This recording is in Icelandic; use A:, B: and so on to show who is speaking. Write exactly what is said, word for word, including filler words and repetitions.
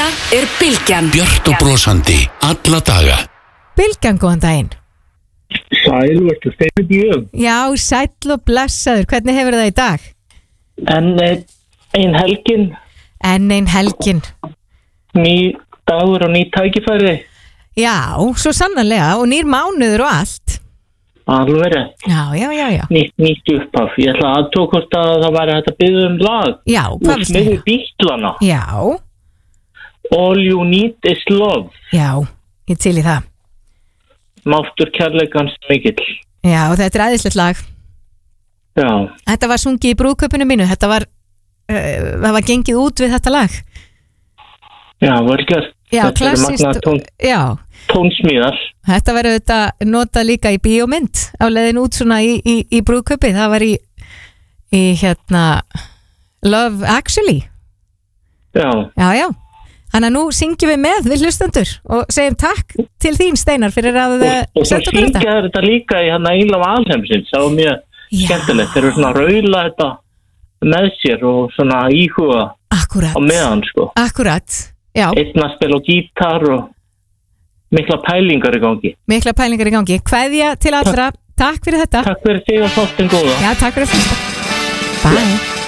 A: er Bylgjan.
B: Björt og brosandi alla daga.
C: Bylgjan, góðan daginn.
D: Sæl, verður steinu bjög.
C: Já, sæll og blessaður. Hvernig hefur það í dag?
D: En ein helgin.
C: En ein helgin.
D: Ný dagur og ný tækifæri.
C: Já, svo sannarlega. Og nýr mánuður og allt.
D: Alveg.
C: Já, já, já, já.
D: Nýtt, nýtt upphaf. Ég ætla að aðtók hvort að það væri hægt að byggja um lag.
C: Já, hvað viltu
D: heyra? Úr Bítlana.
C: Já.
D: All you need is love.
C: Já, ég til í það.
D: Máttur kærleikans mikill.
C: Já, og þetta er æðislegt lag.
D: Já.
C: Þetta var sungið í brúðkaupinu mínu. Þetta var, uh, það var gengið út við þetta lag.
D: Já, velgjört.
C: Já, klassíst.
D: Tón,
C: já.
D: Tónsmíðar.
C: Þetta verður þetta notað líka í bíómynd á leiðin út svona í, í, í brúðkaupi. Það var í, í hérna Love Actually.
D: Já.
C: Já, já. Þannig að nú syngjum við með við hlustendur og segjum takk til þín, Steinar, fyrir að
D: og, og svo syngja þetta líka í hann að Íla Valheimsins. Það var mjög skemmtilegt. Þeir eru svona að raula þetta með sér og svona íhuga
C: Akkurat.
D: á meðan, sko.
C: Akkurat, já.
D: Einn að spila gítar og mikla pælingar í gangi.
C: Mikla pælingar í gangi. Kveðja til allra. Takk fyrir þetta.
D: Takk fyrir því að þáttin góða.
C: Já, takk fyrir þetta. Bye.